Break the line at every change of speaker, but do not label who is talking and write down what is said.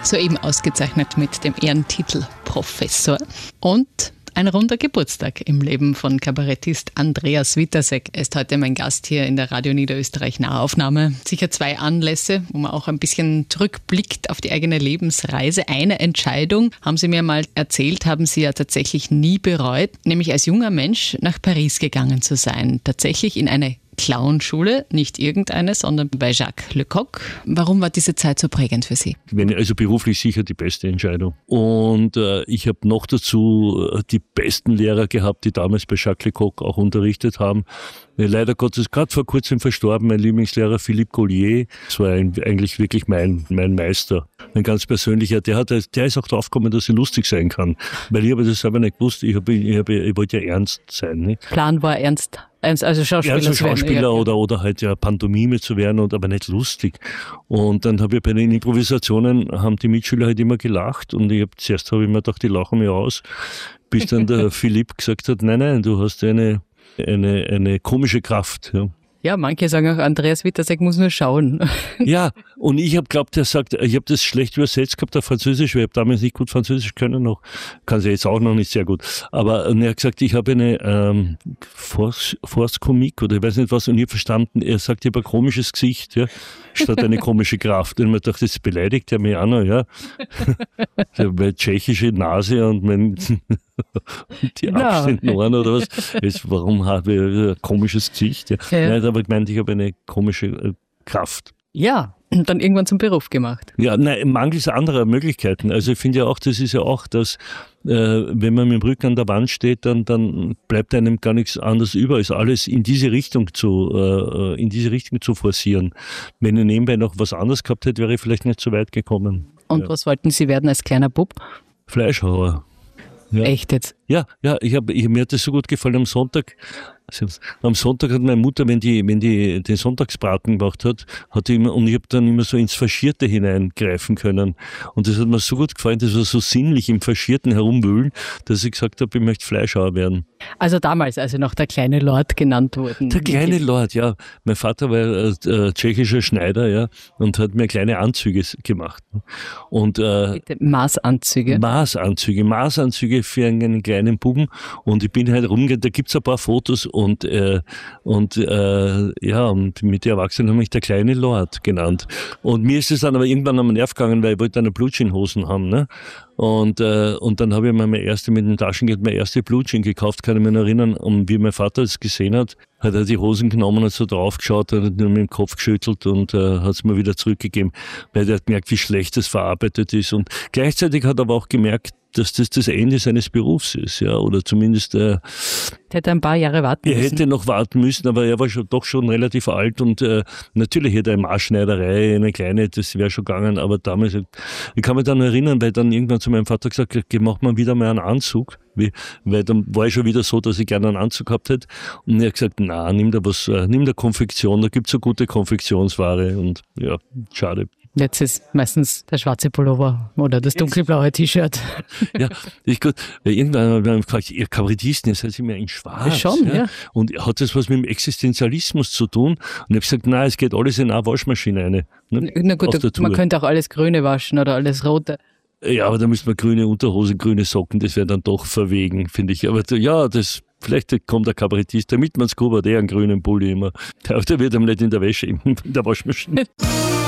soeben ausgezeichnet mit dem Ehrentitel Professor. Und ein runder Geburtstag im Leben von Kabarettist Andreas Witasek. Er ist heute mein Gast hier in der Radio Niederösterreich Nahaufnahme. Sicher 2 Anlässe, wo man auch ein bisschen zurückblickt auf die eigene Lebensreise. Eine Entscheidung, haben Sie mir mal erzählt, haben Sie ja tatsächlich nie bereut, nämlich als junger Mensch nach Paris gegangen zu sein. Tatsächlich in eine Clownschule, nicht irgendeine, sondern bei Jacques Lecoq. Warum war diese Zeit so prägend für Sie?
Also beruflich sicher die beste Entscheidung. Und ich habe noch dazu die besten Lehrer gehabt, die damals bei Jacques Lecoq auch unterrichtet haben. Leider Gottes gerade vor kurzem verstorben, mein Lieblingslehrer Philippe Collier. Das war eigentlich wirklich mein Meister. Ein ganz persönlicher. Der ist auch draufgekommen, dass er lustig sein kann. Weil ich habe das selber nicht gewusst. Ich wollte ja ernst sein. Nicht?
Plan war ernst. Also Schauspieler,
ja, also Schauspieler oder halt ja Pantomime zu werden, aber nicht lustig. Und dann habe ich bei den Improvisationen, haben die Mitschüler halt immer gelacht und zuerst habe ich mir gedacht, die lachen mir aus, bis dann der Philipp gesagt hat, nein, du hast eine komische Kraft. Ja.
Ja, manche sagen auch, Andreas Witasek muss nur schauen.
Ja, und ich habe glaubt, er sagt, ich habe das schlecht übersetzt gehabt auf Französisch, weil ich habe damals nicht gut Französisch können noch, kann sie jetzt auch noch nicht sehr gut. Aber er hat gesagt, ich habe eine Force Comique oder ich weiß nicht was, und ich habe verstanden, er sagt, ich habe ein komisches Gesicht, ja, statt eine komische Kraft. Und ich dachte, das beleidigt er mich auch noch, ja. Ich habe meine tschechische Nase und die abstehenden Ohren oder was. Warum habe ich ein komisches Gesicht? Ja. Ja. Aber gemeint, ich habe eine komische Kraft.
Ja, und dann irgendwann zum Beruf gemacht.
Ja, nein, mangels anderer Möglichkeiten. Also ich finde ja auch, das ist ja auch, dass wenn man mit dem Rücken an der Wand steht, dann bleibt einem gar nichts anderes über, als alles in diese Richtung zu forcieren. Wenn ich nebenbei noch was anderes gehabt hätte, wäre ich vielleicht nicht so weit gekommen.
Und was wollten Sie werden als kleiner Bub?
Fleischhauer. Ja.
Echt jetzt?
Ja, mir hat das so gut gefallen am Sonntag. Am Sonntag hat meine Mutter, wenn die den Sonntagsbraten gemacht hat, und ich habe dann immer so ins Faschierte hineingreifen können. Und das hat mir so gut gefallen, das war so sinnlich im Faschierten herumwühlen, dass ich gesagt habe, ich möchte Fleischhauer werden.
Also damals, als Sie noch der kleine Lord genannt wurden.
Der kleine Lord, ja. Mein Vater war tschechischer Schneider, ja, und hat mir kleine Anzüge gemacht. Und
Maßanzüge
für einen kleinen Buben. Und ich bin halt rumgegangen, da gibt's ein paar Fotos und mit den Erwachsenen haben mich der kleine Lord genannt. Und mir ist es dann aber irgendwann am Nerv gegangen, weil ich wollte eine Blutschinhosen haben, ne? Und dann habe ich mir mit dem Taschengeld meine erste Blutschin gekauft, kann ich mich noch erinnern. Und wie mein Vater das gesehen hat, hat er die Hosen genommen, hat so draufgeschaut, hat nur mit dem Kopf geschüttelt und hat es mir wieder zurückgegeben, weil er hat gemerkt, wie schlecht das verarbeitet ist. Und gleichzeitig hat er aber auch gemerkt, dass das Ende seines Berufs ist, ja, oder zumindest
hätte ein paar Jahre warten müssen.
Er hätte noch warten müssen, aber er war doch schon relativ alt und natürlich hätte er eine Maßschneiderei, eine kleine, das wäre schon gegangen, aber damals, ich kann mich dann erinnern, weil dann irgendwann zu meinem Vater gesagt hat, mach mal wieder mal einen Anzug, weil dann war ich schon wieder so, dass ich gerne einen Anzug gehabt hätte und er hat gesagt, nimm da Konfektion, da gibt's so gute Konfektionsware und ja, schade.
Jetzt ist meistens der schwarze Pullover oder das dunkelblaue T-Shirt.
Ja, irgendwann haben wir gefragt, ihr Kabarettisten, ihr seid immer in schwarz.
Schon, ja.
Und hat das was mit dem Existenzialismus zu tun? Und ich habe gesagt, nein, es geht alles in eine Waschmaschine rein. Ne?
Na gut, man könnte auch alles Grüne waschen oder alles Rote.
Ja, aber da müsste man grüne Unterhosen, grüne Socken, das wäre dann doch verwegen, finde ich. Aber ja, vielleicht kommt der Kabarettist, der Mittmannsgruber, der einen grünen Pulli immer. Der wird ihm nicht in der Wäsche, in der Waschmaschine.